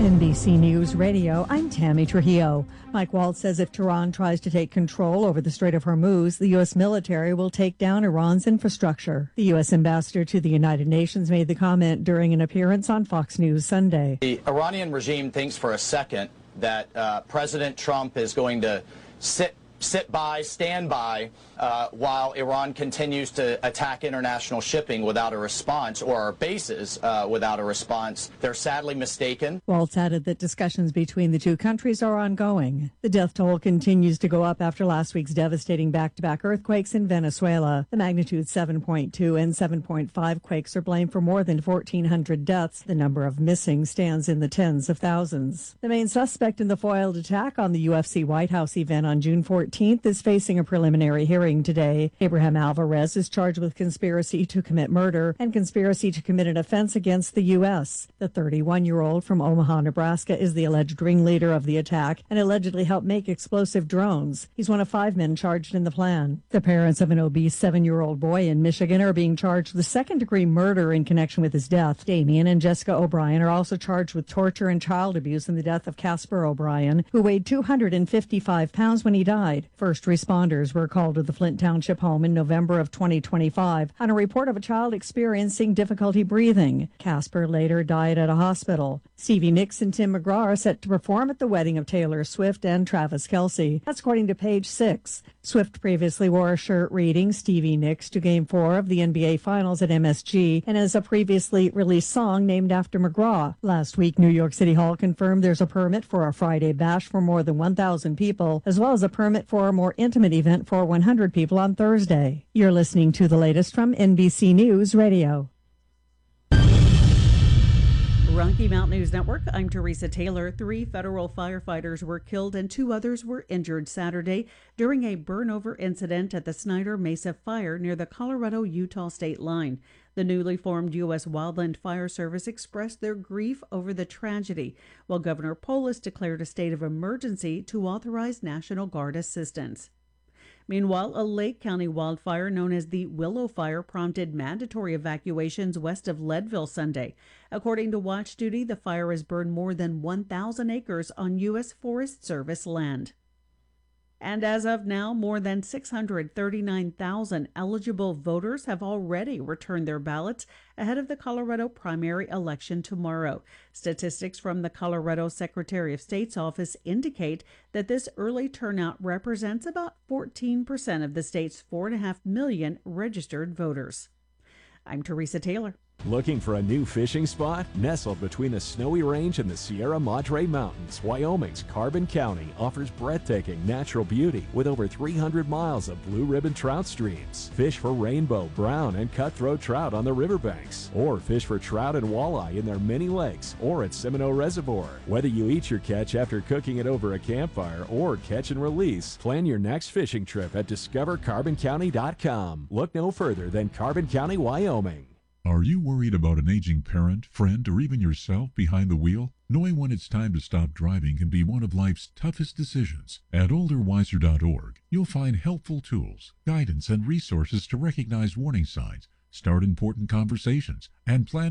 NBC News Radio, I'm Tammy Trujillo. Mike Waltz says if Tehran tries to take control over the Strait of Hormuz, the U.S. military will take down Iran's infrastructure. The U.S. ambassador to the United Nations made the comment during an appearance on Fox News Sunday. The Iranian regime thinks for a second that President Trump is going to stand by while Iran continues to attack international shipping without a response, or our bases without a response. They're sadly mistaken. Waltz added that discussions between the two countries are ongoing. The death toll continues to go up after last week's devastating back-to-back earthquakes in Venezuela. The magnitude 7.2 and 7.5 quakes are blamed for more than 1,400 deaths. The number of missing stands in the tens of thousands. The main suspect in the foiled attack on the UFC White House event on June 14th is facing a preliminary hearing today. Abraham Alvarez is charged with conspiracy to commit murder and conspiracy to commit an offense against the U.S. The 31-year-old from Omaha, Nebraska is the alleged ringleader of the attack and allegedly helped make explosive drones. He's one of 5 men charged in the plan. The parents of an obese 7-year-old boy in Michigan are being charged with second-degree murder in connection with his death. Damien and Jessica O'Brien are also charged with torture and child abuse in the death of Casper O'Brien, who weighed 255 pounds when he died. First responders were called to the Flint Township home in November of 2025 on a report of a child experiencing difficulty breathing. Casper later died at a hospital. Stevie Nicks and Tim McGraw are set to perform at the wedding of Taylor Swift and Travis Kelce. That's according to Page 6. Swift previously wore a shirt reading Stevie Nicks to Game 4 of the NBA Finals at MSG and has a previously released song named after McGraw. Last week, New York City Hall confirmed there's a permit for a Friday bash for more than 1,000 people, as well as a permit for a more intimate event for 100 people on Thursday. You're listening to the latest from NBC News Radio. Rocky Mountain News Network, I'm Teresa Taylor. 3 federal firefighters were killed and 2 others were injured Saturday during a burnover incident at the Snyder Mesa Fire near the Colorado-Utah state line. The newly formed U.S. Wildland Fire Service expressed their grief over the tragedy, while Governor Polis declared a state of emergency to authorize National Guard assistance. Meanwhile, a Lake County wildfire known as the Willow Fire prompted mandatory evacuations west of Leadville Sunday. According to Watch Duty, the fire has burned more than 1,000 acres on U.S. Forest Service land. And as of now, more than 639,000 eligible voters have already returned their ballots ahead of the Colorado primary election tomorrow. Statistics from the Colorado Secretary of State's office indicate that this early turnout represents about 14% of the state's 4.5 million registered voters. I'm Teresa Taylor. Looking for a new fishing spot? Nestled between the Snowy Range and the Sierra Madre Mountains, Wyoming's Carbon County offers breathtaking natural beauty with over 300 miles of blue ribbon trout streams. Fish for rainbow, brown, and cutthroat trout on the riverbanks, or fish for trout and walleye in their many lakes or at Seminole Reservoir. Whether you eat your catch after cooking it over a campfire or catch and release, plan your next fishing trip at discovercarboncounty.com. Look no further than Carbon County, Wyoming. Are you worried about an aging parent, friend, or even yourself behind the wheel? Knowing when it's time to stop driving can be one of life's toughest decisions. At olderwiser.org, you'll find helpful tools, guidance, and resources to recognize warning signs, start important conversations, and plan